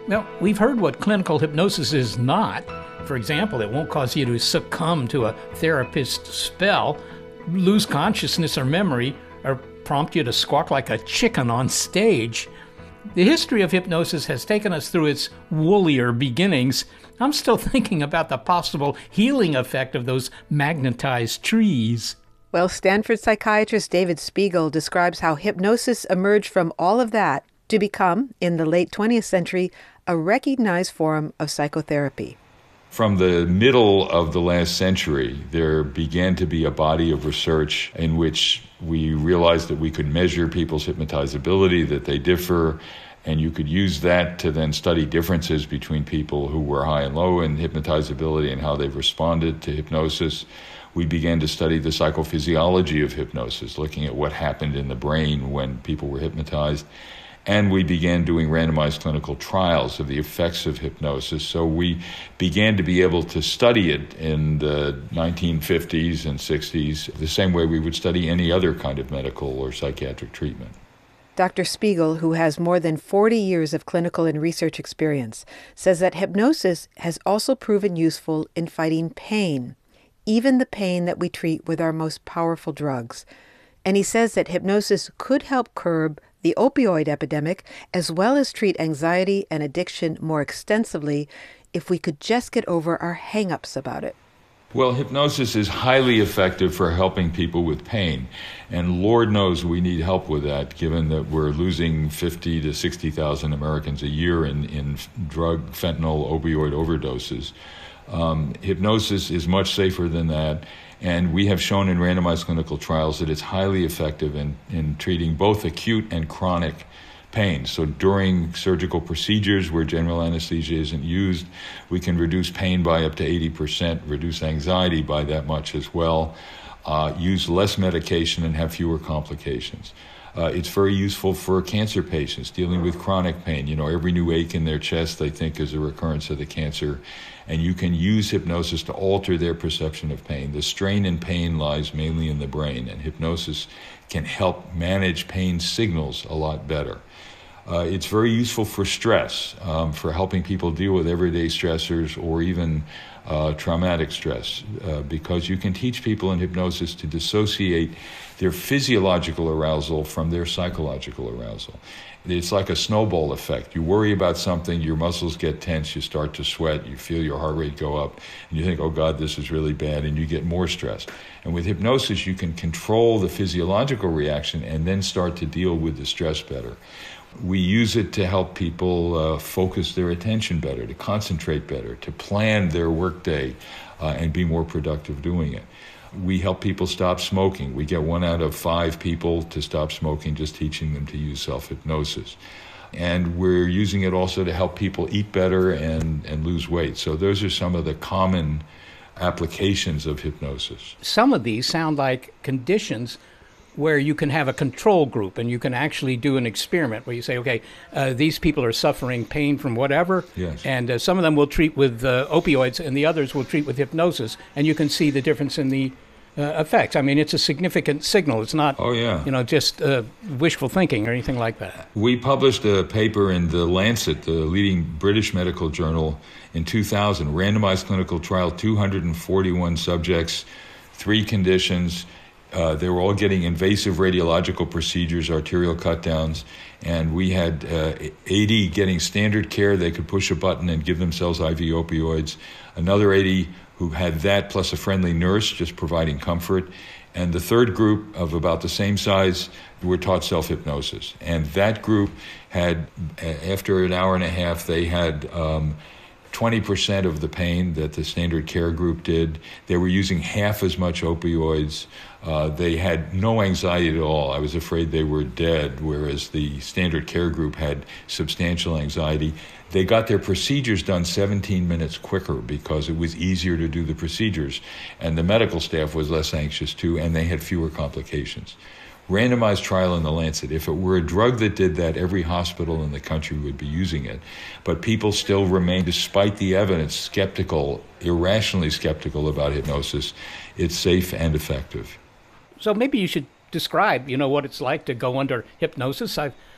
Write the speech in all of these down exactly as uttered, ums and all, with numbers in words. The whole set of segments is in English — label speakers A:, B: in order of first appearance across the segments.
A: Well, we've heard what clinical hypnosis is not. For example, it won't cause you to succumb to a therapist's spell, lose consciousness or memory, or prompt you to squawk like a chicken on stage. The history of hypnosis has taken us through its woollier beginnings. I'm still thinking about the possible healing effect of those magnetized trees.
B: Well, Stanford psychiatrist David Spiegel describes how hypnosis emerged from all of that to become, in the late twentieth century, a recognized form of psychotherapy.
C: From the middle of the last century, there began to be a body of research in which we realized that we could measure people's hypnotizability, that they differ, and you could use that to then study differences between people who were high and low in hypnotizability and how they've responded to hypnosis. We began to study the psychophysiology of hypnosis, looking at what happened in the brain when people were hypnotized. And we began doing randomized clinical trials of the effects of hypnosis. So we began to be able to study it in the nineteen fifties and sixties, the same way we would study any other kind of medical or psychiatric treatment.
B: Doctor Spiegel, who has more than forty years of clinical and research experience, says that hypnosis has also proven useful in fighting pain, even the pain that we treat with our most powerful drugs. And he says that hypnosis could help curb the opioid epidemic, as well as treat anxiety and addiction more extensively if we could just get over our hang-ups about it.
C: Well, hypnosis is highly effective for helping people with pain, and Lord knows we need help with that, given that we're losing fifty to sixty thousand Americans a year in, in drug, fentanyl, opioid overdoses. Um, hypnosis is much safer than that, and we have shown in randomized clinical trials that it's highly effective in, in treating both acute and chronic pain. So during surgical procedures where general anesthesia isn't used, we can reduce pain by up to eighty percent, reduce anxiety by that much as well, uh, use less medication and have fewer complications. Uh, it's very useful for cancer patients dealing with chronic pain. You know, every new ache in their chest they think is a recurrence of the cancer, and you can use hypnosis to alter their perception of pain. The strain in pain lies mainly in the brain, and hypnosis can help manage pain signals a lot better. Uh, it's very useful for stress, um, for helping people deal with everyday stressors or even uh, traumatic stress, uh, because you can teach people in hypnosis to dissociate their physiological arousal from their psychological arousal. It's like a snowball effect. You worry about something, your muscles get tense, you start to sweat, you feel your heart rate go up, and you think, oh God, this is really bad, and you get more stressed. And with hypnosis, you can control the physiological reaction and then start to deal with the stress better. We use it to help people uh, focus their attention better, to concentrate better, to plan their workday uh, and be more productive doing it. We help people stop smoking. We get one out of five people to stop smoking just teaching them to use self-hypnosis. And we're using it also to help people eat better and, and lose weight. So those are some of the common applications of hypnosis.
A: Some of these sound like conditions where you can have a control group and you can actually do an experiment where you say, okay, uh, these people are suffering pain from whatever,
C: yes.
A: and uh, some of them will treat with uh, opioids and the others will treat with hypnosis, and you can see the difference in the uh, effects. I mean, it's a significant signal. It's not,
C: oh, yeah.
A: you know, just uh, wishful thinking or anything like that.
C: We published a paper in The Lancet, the leading British medical journal, in two thousand, randomized clinical trial, two hundred forty-one subjects, three conditions. Uh, they were all getting invasive radiological procedures, arterial cut-downs, and we had uh, eighty getting standard care. They could push a button and give themselves I V opioids. Another eighty who had that plus a friendly nurse just providing comfort. And the third group of about the same size were taught self-hypnosis. And that group had, after an hour and a half, they had um, twenty percent of the pain that the standard care group did. They were using half as much opioids. Uh, they had no anxiety at all. I was afraid they were dead, whereas the standard care group had substantial anxiety. They got their procedures done seventeen minutes quicker because it was easier to do the procedures. And the medical staff was less anxious too, and they had fewer complications. Randomized trial in The Lancet. If it were a drug that did that, every hospital in the country would be using it. But people still remain, despite the evidence, skeptical, irrationally skeptical about hypnosis. It's safe and effective.
A: So maybe you should describe, you know, what it's like to go under hypnosis. I've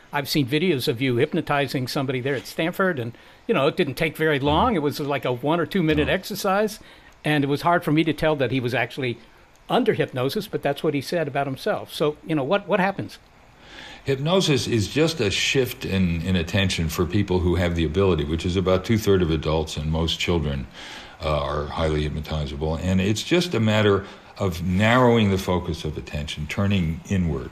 A: I've seen videos of you hypnotizing somebody there at Stanford, and you know, it didn't take very long. It was like a one or two minute exercise, and it was hard for me to tell that he was actually under hypnosis, but that's what he said about himself. So, you know, what, what happens?
C: Hypnosis is just a shift in, in attention for people who have the ability, which is about two-thirds of adults, and most children uh, are highly hypnotizable. And it's just a matter of narrowing the focus of attention, turning inward.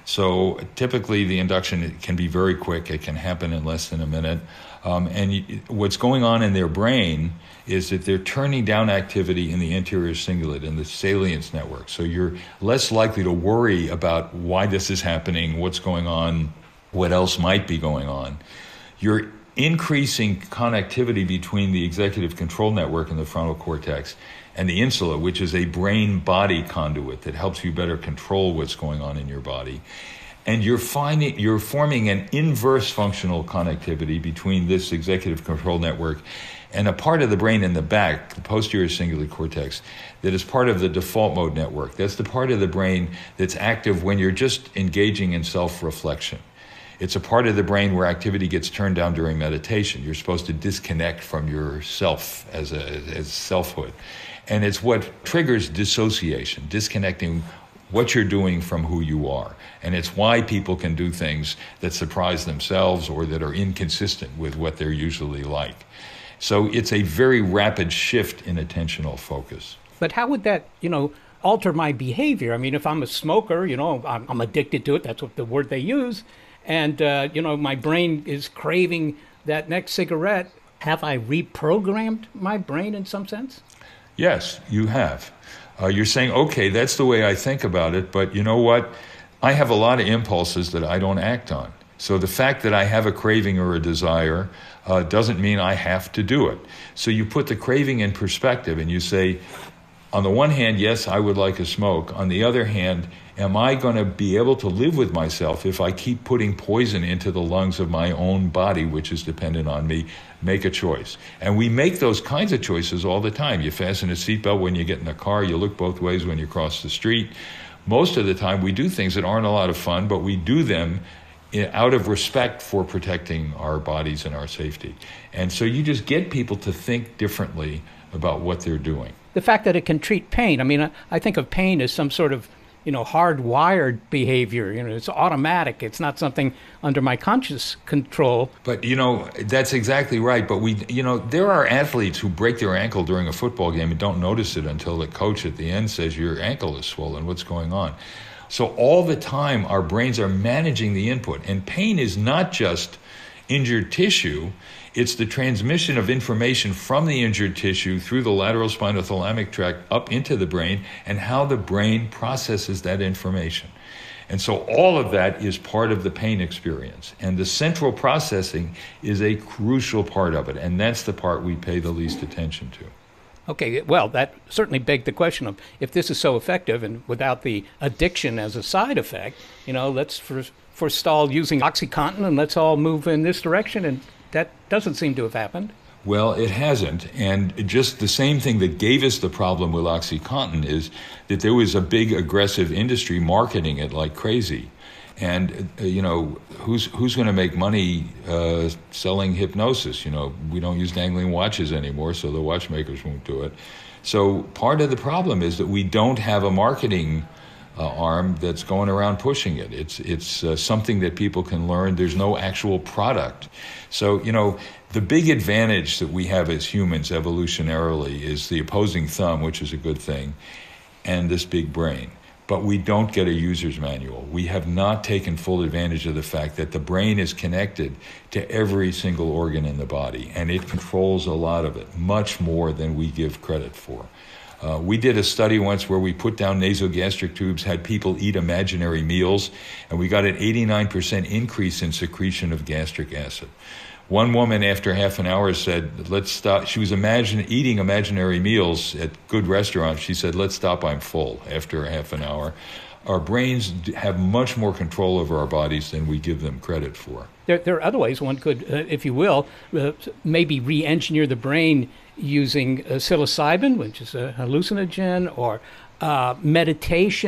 C: So typically the induction can be very quick. It can happen in less than a minute. Um, and you, what's going on in their brain is that they're turning down activity in the anterior cingulate, in the salience network. So you're less likely to worry about why this is happening, what's going on, what else might be going on. You're increasing connectivity between the executive control network and the frontal cortex and the insula, which is a brain-body conduit that helps you better control what's going on in your body. And you're finding you're forming an inverse functional connectivity between this executive control network and a part of the brain in the back, the posterior cingulate cortex, that is part of the default mode network. That's the part of the brain that's active when you're just engaging in self-reflection. It's a part of the brain where activity gets turned down during meditation. You're supposed to disconnect from yourself as a as selfhood. And it's what triggers dissociation, disconnecting what you're doing from who you are. And it's why people can do things that surprise themselves or that are inconsistent with what they're usually like. So it's a very rapid shift in attentional focus.
A: But how would that, you know, alter my behavior? I mean, if I'm a smoker, you know, I'm, I'm addicted to it. That's what the word they use. And, uh, you know, my brain is craving that next cigarette. Have I reprogrammed my brain in some sense?
C: Yes, you have. Uh, you're saying, okay, that's the way I think about it, but you know what? I have a lot of impulses that I don't act on. So the fact that I have a craving or a desire uh, doesn't mean I have to do it. So you put the craving in perspective and you say, on the one hand, yes, I would like a smoke. On the other hand, am I going to be able to live with myself if I keep putting poison into the lungs of my own body, which is dependent on me? Make a choice. And we make those kinds of choices all the time. You fasten a seatbelt when you get in a car. You look both ways when you cross the street. Most of the time, we do things that aren't a lot of fun, but we do them out of respect for protecting our bodies and our safety. And so you just get people to think differently about what they're doing.
A: The fact that it can treat pain. I mean, I, I think of pain as some sort of, you know, hardwired behavior. You know, it's automatic. It's not something under my conscious control.
C: But, you know, that's exactly right. But we, you know, there are athletes who break their ankle during a football game and don't notice it until the coach at the end says, your ankle is swollen. What's going on? So all the time, our brains are managing the input. And pain is not just injured tissue. It's the transmission of information from the injured tissue through the lateral spinothalamic tract up into the brain and how the brain processes that information. And so all of that is part of the pain experience. And the central processing is a crucial part of it. And that's the part we pay the least attention to.
A: Okay, well, that certainly begged the question of if this is so effective and without the addiction as a side effect, you know, let's for, forestall using OxyContin and let's all move in this direction. And that doesn't seem to have happened.
C: Well, it hasn't. And just the same thing that gave us the problem with OxyContin is that there was a big aggressive industry marketing it like crazy. And, uh, you know, who's who's going to make money uh, selling hypnosis? You know, we don't use dangling watches anymore, so the watchmakers won't do it. So part of the problem is that we don't have a marketing uh, arm that's going around pushing it. It's, it's uh, something that people can learn. There's no actual product. So, you know, the big advantage that we have as humans evolutionarily is the opposing thumb, which is a good thing, and this big brain. But we don't get a user's manual. We have not taken full advantage of the fact that the brain is connected to every single organ in the body, and it controls a lot of it, much more than we give credit for. Uh, we did a study once where we put down nasogastric tubes, had people eat imaginary meals, and we got an eighty-nine percent increase in secretion of gastric acid. One woman, after half an hour, said, let's stop. She was imagine, eating imaginary meals at good restaurants. She said, let's stop, I'm full, after a half an hour. Our brains have much more control over our bodies than we give them credit for.
A: There, there are other ways one could, uh, if you will, uh, maybe re-engineer the brain using uh, psilocybin, which is a hallucinogen, or uh, meditation.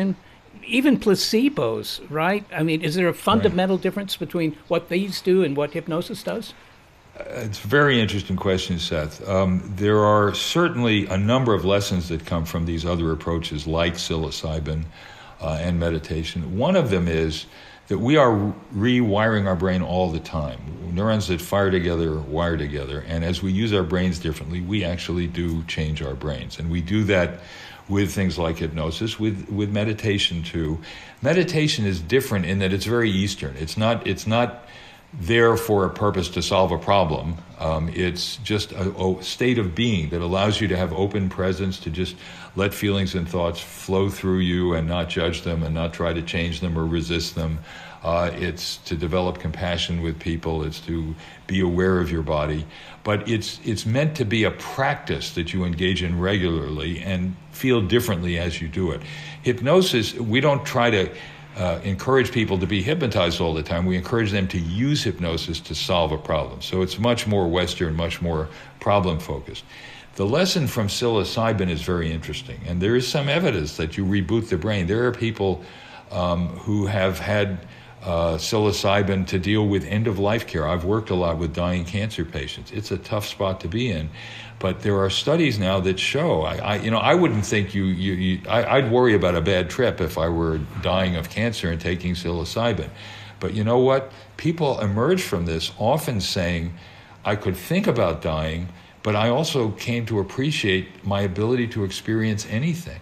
A: even placebos, right? I mean, is there a fundamental right. difference between what these do and what hypnosis does?
C: Uh, it's a very interesting question, Seth. Um, there are certainly a number of lessons that come from these other approaches like psilocybin uh, and meditation. One of them is that we are rewiring our brain all the time. Neurons that fire together wire together, and as we use our brains differently, we actually do change our brains. And we do that with things like hypnosis, with, with meditation too. Meditation is different in that it's very Eastern. It's not, it's not there for a purpose to solve a problem. Um, it's just a, a state of being that allows you to have open presence, to just let feelings and thoughts flow through you and not judge them and not try to change them or resist them. Uh, it's to develop compassion with people. It's to be aware of your body. But it's it's meant to be a practice that you engage in regularly and feel differently as you do it. Hypnosis, we don't try to uh, encourage people to be hypnotized all the time. We encourage them to use hypnosis to solve a problem. So it's much more Western, much more problem-focused. The lesson from psilocybin is very interesting, and there is some evidence that you reboot the brain. There are people um, who have had uh, psilocybin to deal with end-of-life care. I've worked a lot with dying cancer patients. It's a tough spot to be in, but there are studies now that show. I, I you know, I wouldn't think you. you, you I, I'd worry about a bad trip if I were dying of cancer and taking psilocybin, but you know what? People emerge from this often saying, "I could think about dying, but I also came to appreciate my ability to experience anything.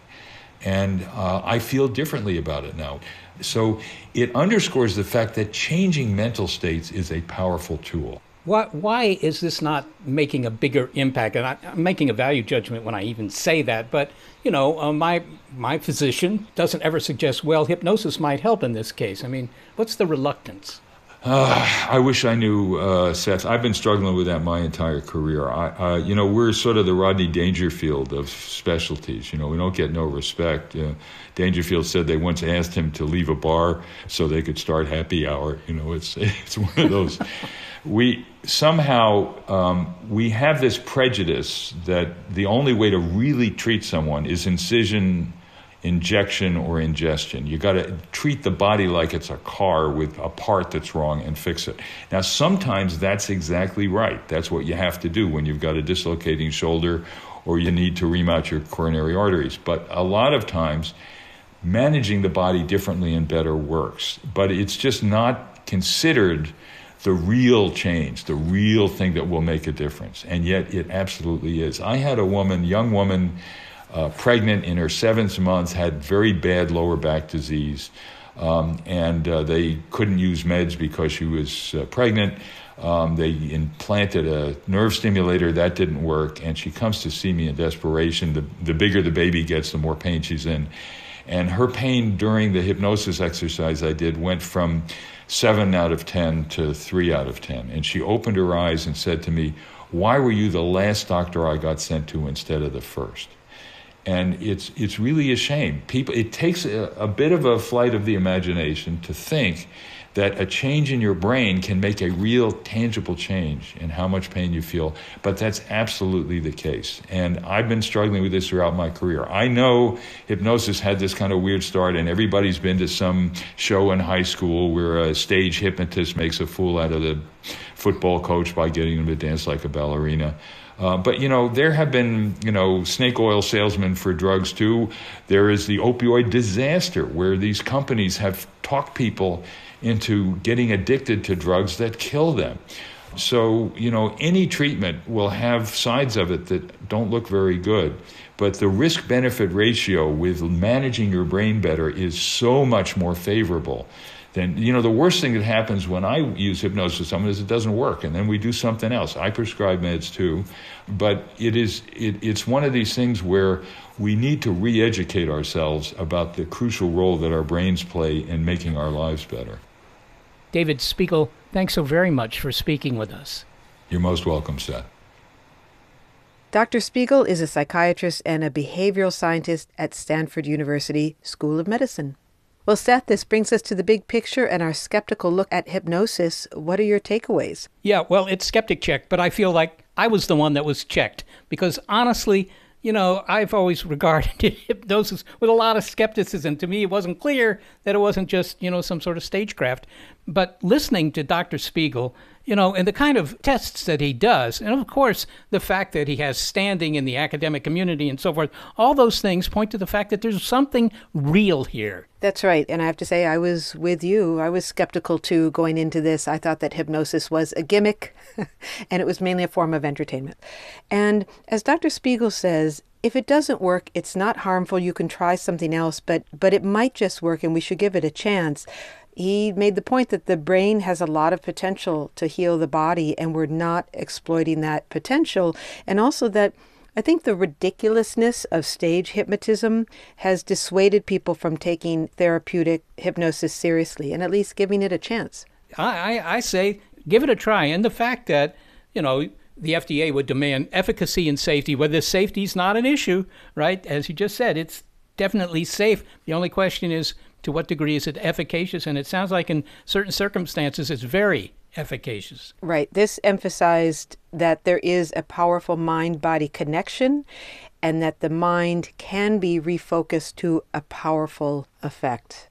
C: And uh, I feel differently about it now." So it underscores the fact that changing mental states is a powerful tool.
A: Why, why is this not making a bigger impact? And I, I'm making a value judgment when I even say that. But, you know, uh, my my physician doesn't ever suggest, well, hypnosis might help in this case. I mean, what's the reluctance?
C: Uh, I wish I knew, uh, Seth. I've been struggling with that my entire career. I, uh, you know, we're sort of the Rodney Dangerfield of specialties. You know, we don't get no respect. Uh, Dangerfield said they once asked him to leave a bar so they could start happy hour. You know, it's it's one of those. we somehow um, we have this prejudice that the only way to really treat someone is incision, injection, or ingestion. You got to treat the body like it's a car with a part that's wrong and fix it. Now, sometimes that's exactly right. That's what you have to do when you've got a dislocating shoulder or you need to remount your coronary arteries. But a lot of times, managing the body differently and better works. But it's just not considered the real change, the real thing that will make a difference. And yet it absolutely is. I had a woman, young woman, Uh, pregnant in her seventh month, had very bad lower back disease, um, and uh, they couldn't use meds because she was uh, pregnant. Um, they implanted a nerve stimulator. That didn't work, and she comes to see me in desperation. The, the bigger the baby gets, the more pain she's in. And her pain during the hypnosis exercise I did went from seven out of ten to three out of ten. And she opened her eyes and said to me, "Why were you the last doctor I got sent to instead of the first?" And it's it's really a shame. People, it takes a, a bit of a flight of the imagination to think that a change in your brain can make a real tangible change in how much pain you feel. But that's absolutely the case. And I've been struggling with this throughout my career. I know hypnosis had this kind of weird start, and everybody's been to some show in high school where a stage hypnotist makes a fool out of the football coach by getting him to dance like a ballerina. Uh, but, you know, there have been, you know, snake oil salesmen for drugs, too. There is the opioid disaster where these companies have talked people into getting addicted to drugs that kill them. So, you know, any treatment will have sides of it that don't look very good. But the risk-benefit ratio with managing your brain better is so much more favorable. Then, you know, the worst thing that happens when I use hypnosis with someone is it doesn't work, and then we do something else. I prescribe meds too, but it is it, it's one of these things where we need to re-educate ourselves about the crucial role that our brains play in making our lives better.
A: David Spiegel, thanks so very much for speaking with us.
C: You're most welcome, Seth.
B: Doctor Spiegel is a psychiatrist and a behavioral scientist at Stanford University School of Medicine. Well, Seth, this brings us to the big picture and our skeptical look at hypnosis. What are your takeaways?
A: Yeah, well, it's skeptic check, but I feel like I was the one that was checked because honestly, you know, I've always regarded hypnosis with a lot of skepticism. To me, it wasn't clear that it wasn't just, you know, some sort of stagecraft. But listening to Doctor Spiegel, you know, and the kind of tests that he does, and of course, the fact that he has standing in the academic community and so forth, all those things point to the fact that there's something real here.
B: That's right. And I have to say, I was with you. I was skeptical too going into this. I thought that hypnosis was a gimmick and it was mainly a form of entertainment. And as Doctor Spiegel says, if it doesn't work, it's not harmful. You can try something else, but but it might just work and we should give it a chance. He made the point that the brain has a lot of potential to heal the body and we're not exploiting that potential. And also that I think the ridiculousness of stage hypnotism has dissuaded people from taking therapeutic hypnosis seriously and at least giving it a chance.
A: I, I, I say give it a try. And the fact that, you know, the F D A would demand efficacy and safety, whether safety is not an issue, right? As you just said, it's definitely safe. The only question is, to what degree is it efficacious? And it sounds like in certain circumstances it's very efficacious.
B: Right. This emphasized that there is a powerful mind-body connection and that the mind can be refocused to a powerful effect.